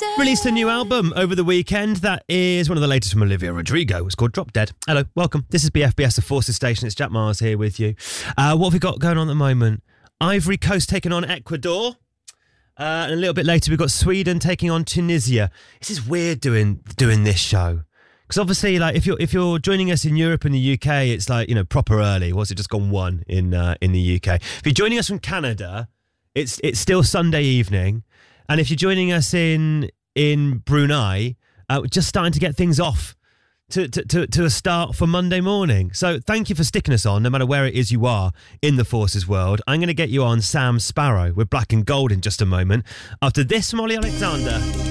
Released a new album over the weekend. That is one of the latest from Olivia Rodrigo. It's called Drop Dead. Hello, welcome. This is BFBS, the Forces Station. It's Jack Mars here with you. What have we got going on at the moment? Ivory Coast taking on Ecuador. And a little bit later, we've got Sweden taking on Tunisia. This is weird doing this show. Because obviously, like if you're joining us in Europe and the UK, it's like, you know, proper early. Was it just gone 1 in the UK? If you're joining us from Canada, it's still Sunday evening. And if you're joining us in Brunei, we're just starting to get things off to a start for Monday morning. So thank you for sticking us on, no matter where it is you are in the Forces world. I'm going to get you on Sam Sparrow with Black and Gold in just a moment. After this, Molly Alexander.